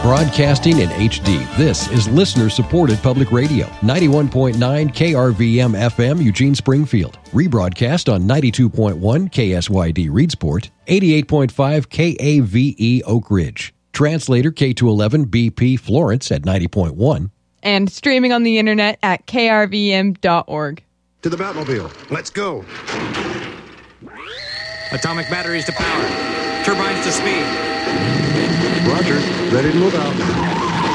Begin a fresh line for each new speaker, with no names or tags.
Broadcasting in HD, this is listener-supported public radio. 91.9 KRVM FM, Eugene, Springfield. Rebroadcast on 92.1 KSYD, Reedsport. 88.5 KAVE, Oak Ridge. Translator K211 BP, Florence at 90.1.
And streaming on the internet at krvm.org.
To the Batmobile. Let's go.
Atomic batteries to power. Turbines to speed.
Roger. Ready to move out.